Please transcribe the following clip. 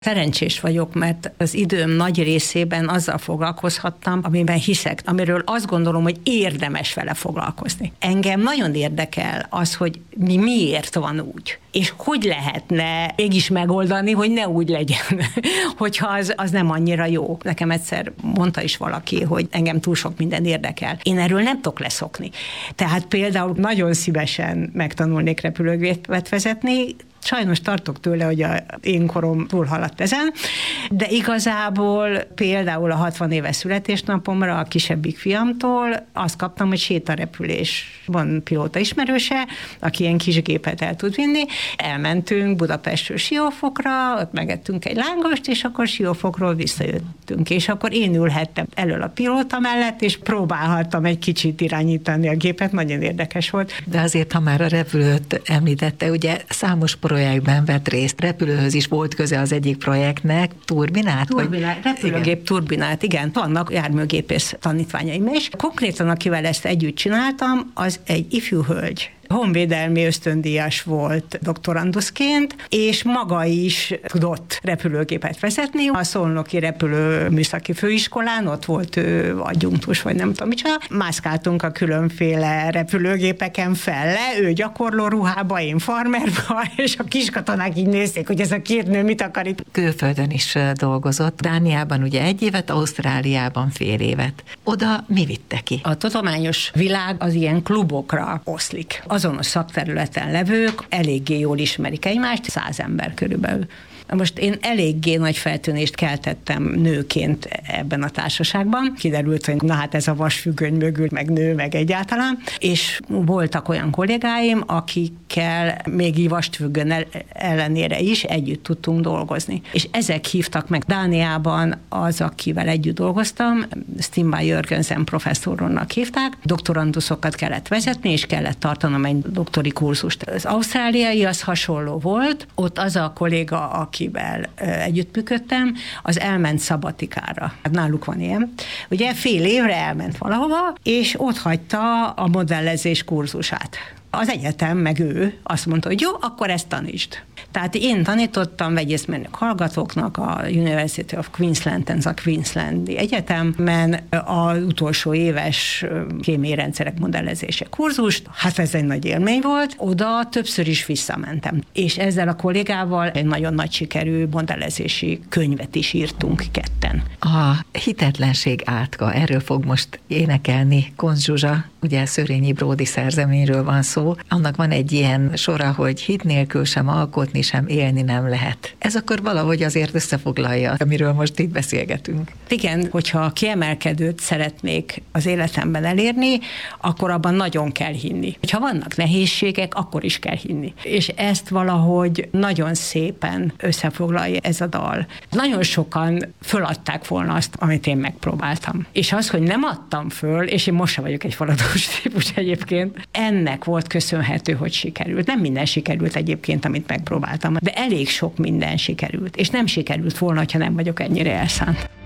Szerencsés vagyok, mert az időm nagy részében azzal foglalkozhattam, amiben hiszek, amiről azt gondolom, hogy érdemes vele foglalkozni. Engem nagyon érdekel az, hogy miért van úgy, és hogy lehetne mégis megoldani, hogy ne úgy legyen, hogyha az nem annyira jó. Nekem egyszer mondta is valaki, hogy engem túl sok minden érdekel. Én erről nem tudok leszokni. Tehát például nagyon szívesen megtanulnék repülőgépet vezetni, sajnos tartok tőle, hogy én korom túlhaladt ezen, de igazából például a 60 éves születésnapomra a kisebbik fiamtól azt kaptam, hogy sétarepülés. Van pilóta ismerőse, aki ilyen kis gépet el tud vinni. Elmentünk Budapestről Siófokra, ott megettünk egy lángost, és akkor Siófokról visszajöttünk. És akkor én ülhettem elől a pilóta mellett, és próbálhattam egy kicsit irányítani a gépet, nagyon érdekes volt. De azért, ha már a repülőt említette, ugye számos projektben vett részt. Repülőhöz is volt köze az egyik projektnek. Turbinát? Repülőgép turbinát, igen. Vannak járműgépész tanítványaim is. Konkrétan, akivel ezt együtt csináltam, az egy ifjú hölgy. Honvédelmi ösztöndíjas volt doktoranduszként, és maga is tudott repülőgépet vezetni. A Szolnoki Repülőműszaki Főiskolán ott volt ő adjunktus, vagy nem tudom micsoda. Mászkáltunk a különféle repülőgépeken felle, ő gyakorló ruhába, én farmerba, és a kiskatonák így nézték, hogy ez a két nő mit akar itt. Külföldön is dolgozott. Dániában ugye 1 évet, Ausztráliában fél évet. Oda mi vitte ki? A tudományos világ az ilyen klubokra oszlik. Azonos szakterületen levők eléggé jól ismerik egymást, 100 ember körülbelül. Most én eléggé nagy feltűnést keltettem nőként ebben a társaságban. Kiderült, hogy na hát ez a vasfüggöny mögül, meg nő, meg egyáltalán. És voltak olyan kollégáim, akikkel még így vasfüggöny ellenére is együtt tudtunk dolgozni. És ezek hívtak meg Dániában, az, akivel együtt dolgoztam, Stimba Jörgensen professzornak hívták. Doktoranduszokat kellett vezetni, és kellett tartanom egy doktori kurzust. Az ausztráliai az hasonló volt, ott az a kolléga, akivel együttműködtem, az elment szabatikára. Náluk van ilyen. Ugye fél évre elment valahova, és ott hagyta a modellezés kurzusát. Az egyetem, meg ő azt mondta, hogy jó, akkor ezt tanítsd. Tehát én tanítottam vegyészmérnök hallgatóknak a University of Queensland-en, a Queenslandi Egyetemen az utolsó éves kémiai rendszerek modellezése kurzust. Hát ez egy nagy élmény volt. Oda többször is visszamentem. És ezzel a kollégával egy nagyon nagy sikerű modellezési könyvet is írtunk ketten. A hitetlenség átka, erről fog most énekelni Koncz Zsuzsa, ugye Szörényi Bródi szerzeményről van szó. Annak van egy ilyen sora, hogy hit nélkül sem alkotni, sem élni nem lehet. Ez akkor valahogy azért összefoglalja, amiről most itt beszélgetünk. Igen, hogyha kiemelkedőt szeretnék az életemben elérni, akkor abban nagyon kell hinni. Ha vannak nehézségek, akkor is kell hinni. És ezt valahogy nagyon szépen összefoglalja ez a dal. Nagyon sokan föladták volna azt, amit én megpróbáltam. És az, hogy nem adtam föl, és én most sem vagyok egy faladós típus egyébként, ennek volt köszönhető, hogy sikerült. Nem minden sikerült egyébként, amit megpróbáltam, de elég sok minden sikerült. És nem sikerült volna, ha nem vagyok ennyire elszánt.